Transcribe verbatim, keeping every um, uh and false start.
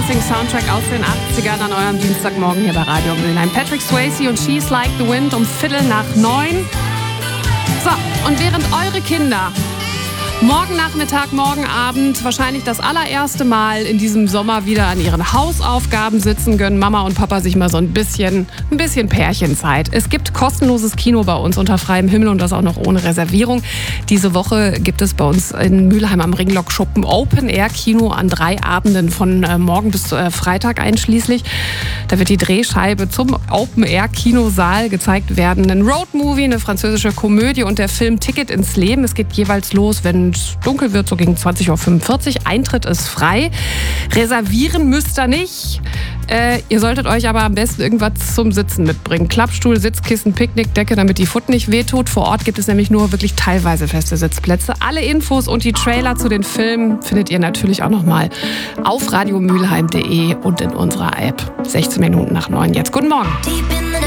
Dancing-Soundtrack aus den achtzigern an eurem Dienstagmorgen hier bei Radio Mülheim. Patrick Swayze und She's Like the Wind um Viertel nach neun. So, und während eure Kinder morgen Nachmittag, morgen Abend wahrscheinlich das allererste Mal in diesem Sommer wieder an ihren Hausaufgaben sitzen, gönnen Mama und Papa sich mal so ein bisschen, ein bisschen Pärchenzeit. Es gibt kostenloses Kino bei uns unter freiem Himmel und das auch noch ohne Reservierung. Diese Woche gibt es bei uns in Mülheim am Ringlock-Schuppen Open-Air-Kino an drei Abenden von äh, morgen bis äh, Freitag einschließlich. Da wird die Drehscheibe zum Open-Air-Kinosaal gezeigt werden. Ein Roadmovie, eine französische Komödie und der Film Ticket ins Leben. Es geht jeweils los, wenn es dunkel wird, so gegen zwanzig Uhr fünfundvierzig. Eintritt ist frei. Reservieren müsst ihr nicht. Äh, ihr solltet euch aber am besten irgendwas zum Sitzen mitbringen. Klappstuhl, Sitzkissen, Picknickdecke, damit die Foot nicht wehtut. Vor Ort gibt es nämlich nur wirklich teilweise feste Sitzplätze. Alle Infos und die Trailer zu den Filmen findet ihr natürlich auch nochmal auf radiomülheim punkt de und in unserer App. sechzehn Minuten nach neun jetzt. Guten Morgen.